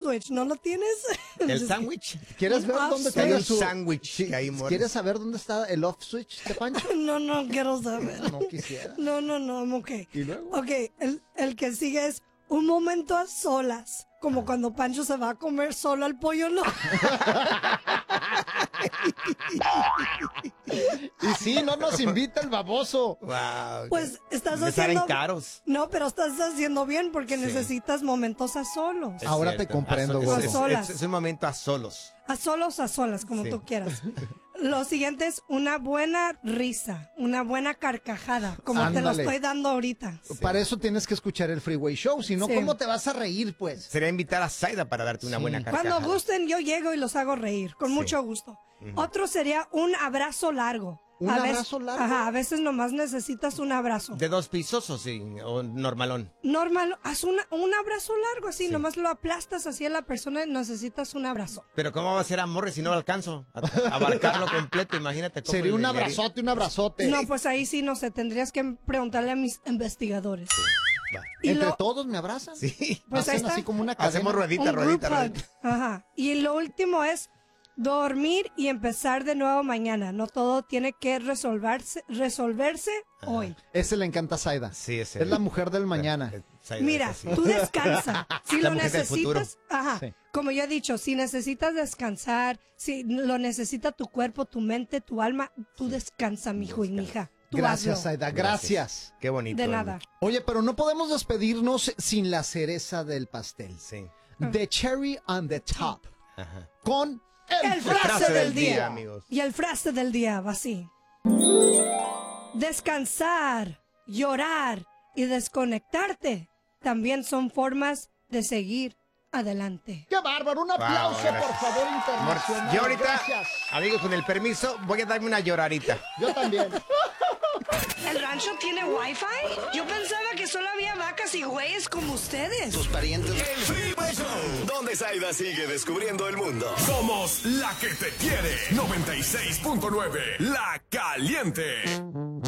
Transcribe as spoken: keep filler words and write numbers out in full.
switch, ¿no lo tienes? ¿El sándwich? ¿Quieres ver off dónde switch. está un su sándwich Sí, ahí, amor. ¿Quieres saber dónde está el off switch de Pancho? No, no quiero saber. No quisiera. No, no, no, I'm okay. ¿Y luego? Ok, el, el que sigue es un momento a solas. Como cuando Pancho se va a comer solo al pollo, ¿no? Y sí, no nos invita el baboso. Wow. Pues estás Me haciendo... salen caros. No, pero estás haciendo bien porque Sí. necesitas momentos a solos. Es Ahora te cierto. comprendo, A so- gordo. es, A solas. es- es un momento a solos. A solos, a solas, como Sí. tú quieras. Lo siguiente es una buena risa, una buena carcajada, como te lo Ándale. estoy dando ahorita. Para eso tienes que escuchar el Freeway Show, si no, Sí. ¿cómo te vas a reír, pues? Sería invitar a Zaida para darte una Sí. buena carcajada. Cuando gusten, yo llego y los hago reír, con Sí. mucho gusto. Otro sería un abrazo largo. ¿Un A veces- abrazo largo? Ajá, a veces nomás necesitas un abrazo. ¿De dos pisos o sí? ¿O normalón? Normal, haz una- un abrazo largo así, nomás lo aplastas así a la persona y necesitas un abrazo. Pero ¿cómo va a ser amor si no alcanzo a a abarcarlo completo? Imagínate cómo Sería un le haría. abrazote, un abrazote. No, pues ahí sí, no sé, tendrías que preguntarle a mis investigadores. Va. Y ¿Entre lo- todos me abrazan? Sí. Pues ahí Hacen está. así como una cadena. Hacemos ruedita, un ruedita, group hug. ruedita. Ajá. Y lo último es dormir y empezar de nuevo mañana. No todo tiene que resolverse, resolverse hoy. Ese le encanta a Zaida. Sí, ese. Es la mujer del mañana. Zaida, Mira, ese sí. tú descansa. Si La lo mujer del futuro. necesitas, ajá. Sí. Como yo he dicho, si necesitas descansar, si lo necesita tu cuerpo, tu mente, tu alma, tú descansa, mijo y mija. Tú Gracias, hazlo. Zaida, gracias. Qué bonito. De nada. Oye, pero no podemos despedirnos sin la cereza del pastel. Sí. The cherry on the top. Ajá. Con el, El frase del día, amigos. Y el frase del día va así. Descansar, llorar y desconectarte también son formas de seguir adelante. ¡Qué bárbaro! Un aplauso, Wow, gracias. por favor, Amor, internacional. yo ahorita, Gracias. amigos, con el permiso, voy a darme una llorarita. Yo también. ¿El rancho tiene wifi? Yo pensaba que solo había vacas y güeyes como ustedes. Tus parientes. El Freeway Show, donde Zaida sigue descubriendo el mundo. Somos la que te quiere. noventa y seis punto nueve. La Caliente.